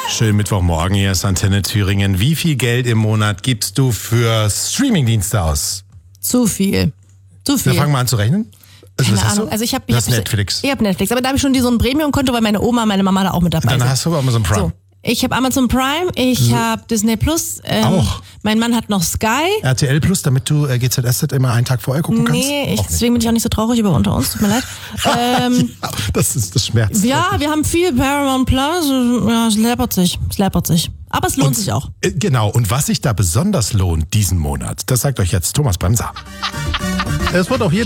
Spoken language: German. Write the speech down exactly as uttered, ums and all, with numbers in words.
Schönen Mittwochmorgen, hier ist Antenne Thüringen. Wie viel Geld im Monat gibst du für Streamingdienste aus? Zu viel. Zu viel. Dann fangen wir an zu rechnen. Also, Keine was hast Ahnung. du? Also ich habe Du hast hab, Netflix. Ich habe Netflix, aber da habe ich schon die, so ein Premium-Konto, weil meine Oma, meine Mama da auch mit dabei Dann sind. hast du aber Amazon Prime. So, ich habe Amazon Prime, ich habe Disney Plus. Ähm, Auch? Mein Mann hat noch Sky. R T L Plus, damit du äh, G Z S Z immer einen Tag vorher gucken kannst? Nee, ich, Auch nicht. deswegen bin ich auch nicht so traurig über unter uns, tut mir leid. ähm, Ja, das ist das Schmerz. ja, wir haben viel Paramount Plus. Ja, es läppert sich, es läppert sich. Aber es lohnt Und, sich auch. äh, Genau, und was sich da besonders lohnt diesen Monat, das sagt euch jetzt Thomas Bremser. Es wird auf jeden